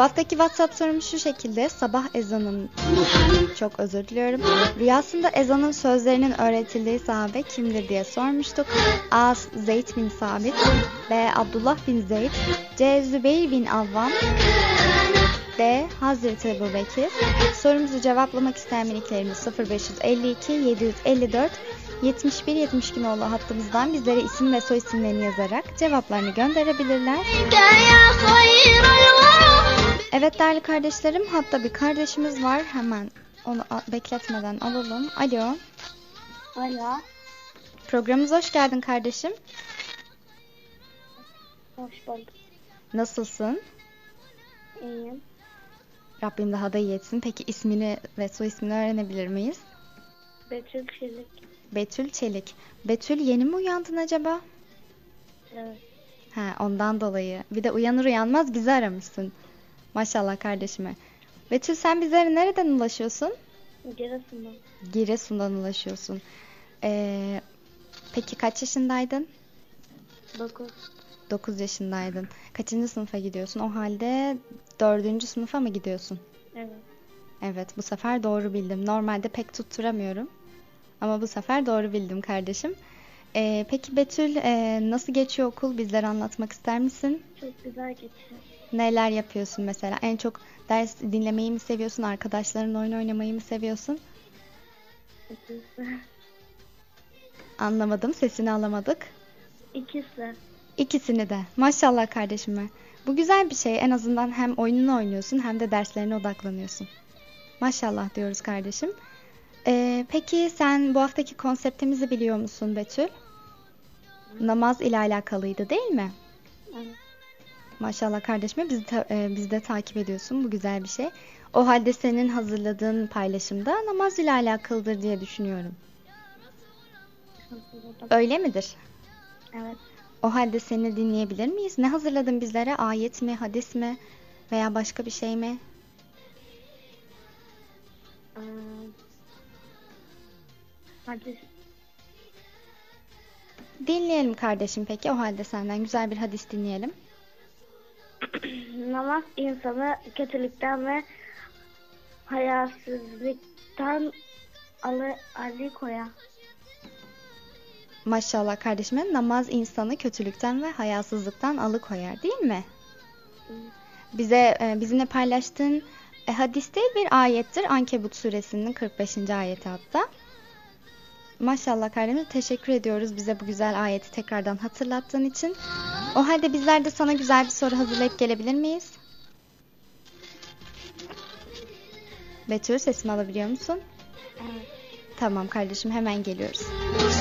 haftaki WhatsApp sorum şu şekilde. Sabah ezanın, çok özür diliyorum. Rüyasında ezanın sözlerinin öğretildiği sahabe kimdir diye sormuştuk. A. Zeyd bin Sabit, B. Abdullah bin Zeyd, C. Zübeyir bin Avvam, D. Hazreti Ebubekir. Sorumuzu cevaplamak isteyen miniklerimiz 0552 754 71 72 nolu hattımızdan bizlere isim ve soy isimlerini yazarak cevaplarını gönderebilirler. Evet değerli kardeşlerim, hatta bir kardeşimiz var. Hemen onu bekletmeden alalım. Alo. Alo. Programımıza hoş geldin kardeşim. Hoş bulduk. Nasılsın? İyiyim. Rabbim daha da iyi etsin. Peki ismini ve soy ismini öğrenebilir miyiz? Betül Çelik. Betül Çelik. Betül, yeni mi uyandın acaba? Evet. Ondan dolayı. Bir de uyanır uyanmaz bizi aramışsın. Maşallah kardeşime. Betül, sen bizlere nereden ulaşıyorsun? Giresun'dan. Giresun'dan ulaşıyorsun. Peki kaç yaşındaydın? 9. 9 yaşındaydın. Kaçıncı sınıfa gidiyorsun? O halde 4. sınıfa mı gidiyorsun? Evet. Evet, bu sefer doğru bildim. Normalde pek tutturamıyorum. Ama bu sefer doğru bildim kardeşim. Peki Betül, nasıl geçiyor okul? Bizlere anlatmak ister misin? Çok güzel geçiyor. Neler yapıyorsun mesela? En çok ders dinlemeyi mi seviyorsun? Arkadaşlarınla oyun oynamayı mı seviyorsun? İkisi. Anlamadım, sesini alamadık. İkisi. İkisini de. Maşallah kardeşime. Bu güzel bir şey. En azından hem oyununu oynuyorsun hem de derslerine odaklanıyorsun. Maşallah diyoruz kardeşim. Peki sen bu haftaki konseptimizi biliyor musun Betül? Namaz ile alakalıydı değil mi? Evet. Maşallah kardeşime, bizi de takip ediyorsun. Bu güzel bir şey. O halde senin hazırladığın paylaşımda namaz ile alakalıdır diye düşünüyorum. Öyle midir? Evet. O halde seni dinleyebilir miyiz? Ne hazırladın bizlere? Ayet mi, hadis mi veya başka bir şey mi? Hadis. Dinleyelim kardeşim peki. O halde senden güzel bir hadis dinleyelim. Namaz insanı kötülükten ve hayasızlıktan alıkoyar. Maşallah kardeşime, namaz insanı kötülükten ve hayasızlıktan alıkoyar değil mi? Bizimle paylaştığın hadis değil, bir ayettir. Ankebut suresinin 45. ayeti hatta. Maşallah kardeşim, teşekkür ediyoruz bize bu güzel ayeti tekrardan hatırlattığın için. O halde bizler de sana güzel bir soru hazırlayıp gelebilir miyiz? Betül, sesimi alabiliyor musun? Evet. Tamam kardeşim, hemen geliyoruz.